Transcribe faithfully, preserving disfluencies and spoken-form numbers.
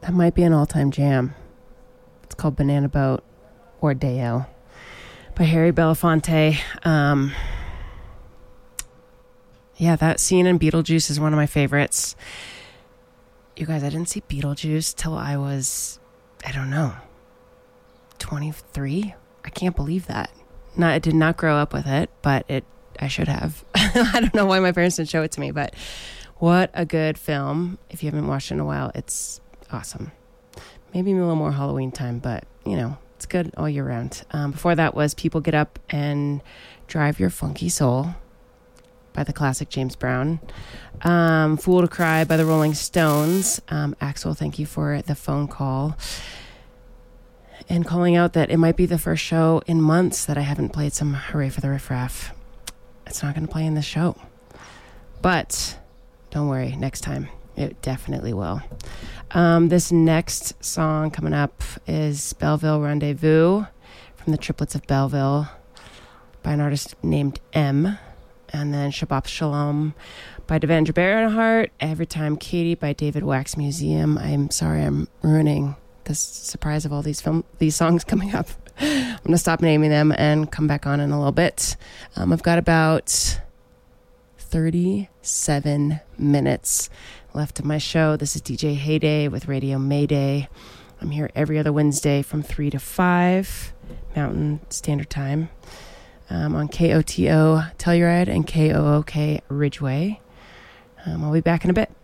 That might be an all-time jam. It's called Banana Boat or Deo by Harry Belafonte. Um, yeah, that scene in Beetlejuice is one of my favorites. You guys, I didn't see Beetlejuice till I was, I don't know, twenty-three? I can't believe that. Not, I did not grow up with it, but it I should have. I don't know why my parents didn't show it to me, but what a good film. If you haven't watched it in a while, it's awesome. Maybe a little more Halloween time, but, you know, it's good all year round. Um, before that was People Get Up and Drive Your Funky Soul by the classic James Brown. Um, Fool to Cry by the Rolling Stones. Um, Axel, thank you for the phone call. And calling out that it might be the first show in months that I haven't played some Hooray for the Riff Raff. It's not going to play in this show. But don't worry, next time. It definitely will. Um, this next song coming up is Belleville Rendezvous from the Triplets of Belleville by an artist named M. And then Shabbat Shalom by Devendra Banhart. Every Time Katie by David Wax Museum. I'm sorry I'm ruining the surprise of all these film these songs coming up. I'm going to stop naming them and come back on in a little bit. Um, I've got about thirty-seven minutes left of my show. This is D J Heyday with Radio Mayday. I'm here every other Wednesday from three to five Mountain Standard Time um, on K O T O Telluride and K O O K Ridgeway. Um, I'll be back in a bit.